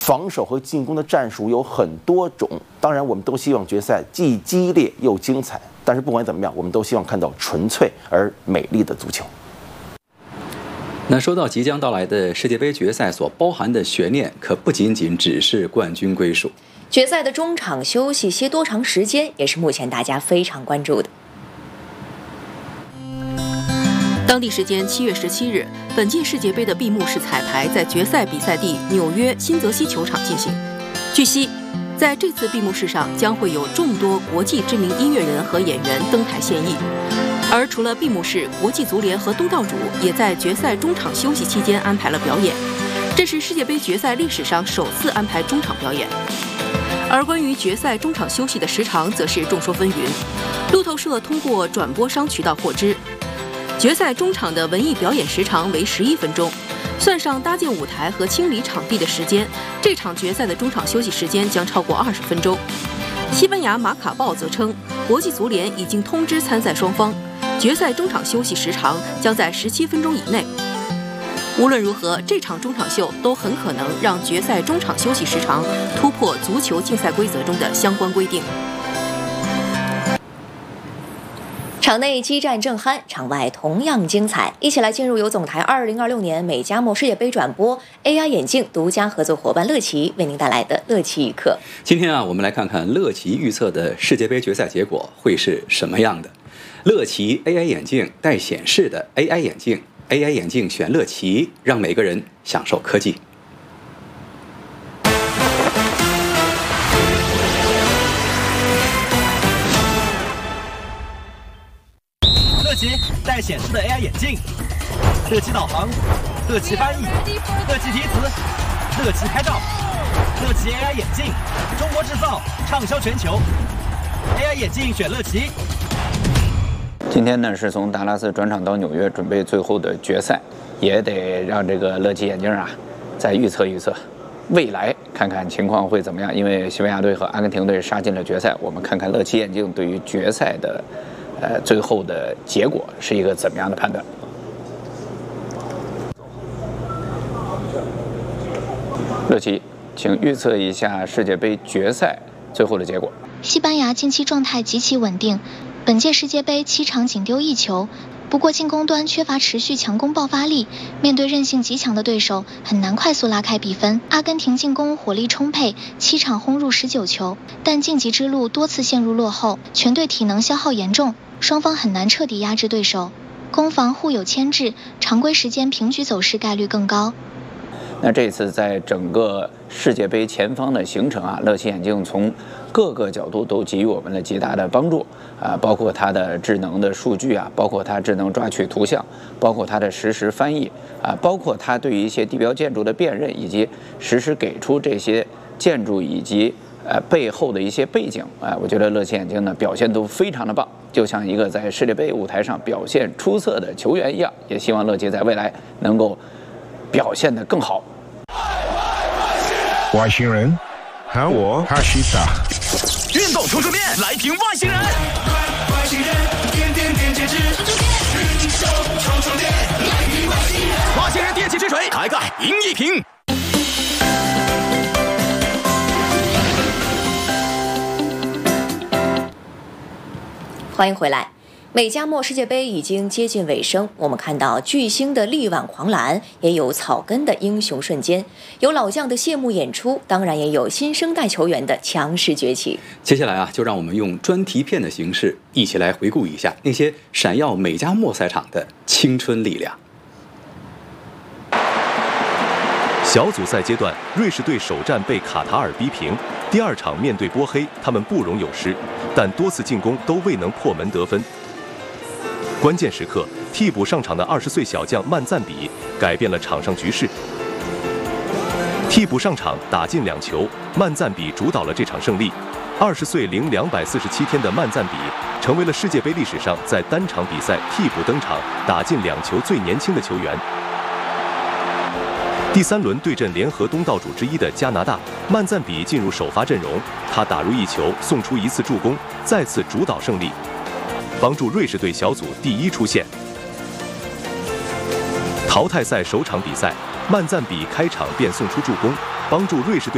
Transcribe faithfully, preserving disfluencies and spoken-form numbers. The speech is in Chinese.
防守和进攻的战术有很多种，当然我们都希望决赛既激烈又精彩。但是不管怎么样，我们都希望看到纯粹而美丽的足球。 那说到即将到来的世界杯决赛所包含的悬念，可不仅仅只是冠军归属。 决赛的中场休息歇多长时间，也是目前大家非常关注的。 当地时间七月十七日，本届世界杯的闭幕式彩排在决赛比赛地纽约新泽西球场进行。据悉，在这次闭幕式上将会有众多国际知名音乐人和演员登台献艺。而除了闭幕式，国际足联和东道主也在决赛中场休息期间安排了表演，这是世界杯决赛历史上首次安排中场表演。而关于决赛中场休息的时长，则是众说纷纭。路透社通过转播商渠道获知，决赛中场的文艺表演时长为十一分钟，算上搭建舞台和清理场地的时间，这场决赛的中场休息时间将超过二十分钟。西班牙马卡报则称，国际足联已经通知参赛双方，决赛中场休息时长将在十七分钟以内。无论如何，这场中场秀都很可能让决赛中场休息时长突破足球竞赛规则中的相关规定。 场内激战正酣，场外同样精彩。一起来进入由总台二零二六年美加墨世界杯转播 A R 眼镜独家合作伙伴乐奇为您带来的乐奇一刻。 今天啊，我们来看看乐奇预测的世界杯决赛结果会是什么样的。乐奇 A I 眼镜带显示的 A I 眼镜 ，A I 眼镜选乐奇，让每个人享受科技。 乐奇带显示的 A I 眼镜，乐奇导航，乐奇翻译，乐奇提词，乐奇拍照，乐奇 A I 眼镜，中国制造，畅销全球。A I 眼镜选乐奇。 今天呢是从达拉斯转场到纽约，准备最后的决赛，也得让这个乐奇眼镜啊再预测预测未来，看看情况会怎么样。因为西班牙队和阿根廷队杀进了决赛，我们看看乐奇眼镜对于决赛的呃最后的结果是一个怎么样的判断。乐奇，请预测一下世界杯决赛最后的结果。 西班牙近期状态极其稳定，本届世界杯七场仅丢一球，不过进攻端缺乏持续强攻爆发力，面对韧性极强的对手，很难快速拉开比分。阿根廷进攻火力充沛，七场轰入十九球，但晋级之路多次陷入落后，全队体能消耗严重，双方很难彻底压制对手，攻防互有牵制，常规时间平局走势概率更高。 那这次在整个世界杯前方的行程啊，乐奇眼镜从各个角度都给予我们了极大的帮助啊，包括它的智能的数据啊，包括它智能抓取图像，包括它的实时翻译啊，包括它对于一些地标建筑的辨认，以及实时给出这些建筑以及呃背后的一些背景啊，我觉得乐奇眼镜呢表现都非常的棒，就像一个在世界杯舞台上表现出色的球员一样，也希望乐奇在未来能够表现得更好。 外星人，喊我哈西达。 运动冲冲店，来瓶外星人。外星人，点点点截止。运动冲冲店，来瓶外星人。外星人电器之锤，开盖赢一瓶。 欢迎回来。美加墨世界杯已经接近尾声，我们看到巨星的力挽狂澜，也有草根的英雄瞬间，有老将的谢幕演出，当然也有新生代球员的强势崛起。 接下来啊，就让我们用专题片的形式，一起来回顾一下那些闪耀美加墨赛场的青春力量。 小组赛阶段，瑞士队首战被卡塔尔逼平，第二场面对波黑，他们不容有失，但多次进攻都未能破门得分。关键时刻，替补上场的二十岁小将曼赞比改变了场上局势。替补上场打进两球，曼赞比主导了这场胜利。二十岁零两百四十七天的曼赞比成为了世界杯历史上在单场比赛替补登场打进两球最年轻的球员。第三轮对阵联合东道主之一的加拿大，曼赞比进入首发阵容，他打入一球，送出一次助攻，再次主导胜利，帮助瑞士队小组第一出线。淘汰赛首场比赛，曼赞比开场便送出助攻，帮助瑞士队